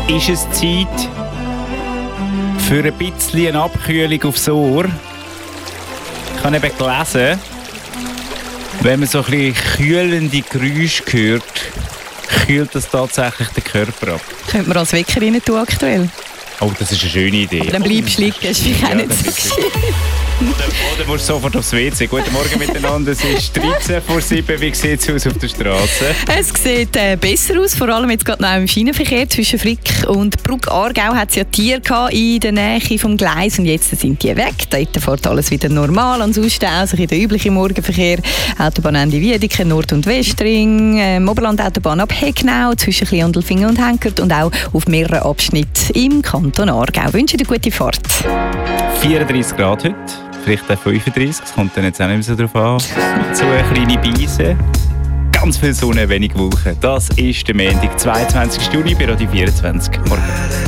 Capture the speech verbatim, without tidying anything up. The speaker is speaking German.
ist es Zeit für ein bisschen eine Abkühlung aufs Ohr. Ich habe eben gelesen, wenn man so ein bisschen kühlende Geräusche hört, kühlt das tatsächlich den Körper ab. Könnte man als Wecker rein tun aktuell? Oh, das ist eine schöne Idee. Aber dann bleibst du liegen, das ist vielleicht auch nicht so gescheit. Oder, oder musst du sofort aufs W C. Guten Morgen miteinander, es ist dreizehn vor sieben. Wie sieht es aus auf der Straße? Es sieht äh, besser aus, vor allem jetzt gerade noch im Schienenverkehr zwischen Frick und Brugg-Aargau hat es ja Tiere in der Nähe vom Gleis und jetzt sind die weg. Dort fährt alles wieder normal. Ansonsten auch so der übliche Morgenverkehr. Autobahn Ende Wiedeke, Nord- und Westring, äh, Oberland-Autobahn ab Hegnau, zwischen Kliendelfingen und Henkert und auch auf mehreren Abschnitten im Kanton Aargau. Ich wünsche dir gute Fahrt. vierunddreissig Grad heute. Vielleicht auch fünfunddreissig, es kommt dann jetzt auch nicht mehr so drauf an. So eine kleine Beise. Ganz viel Sonne, wenig Wolken. Das ist der Montag, zweiundzwanzigsten Juni bei Radio vierundzwanzig. Morgen.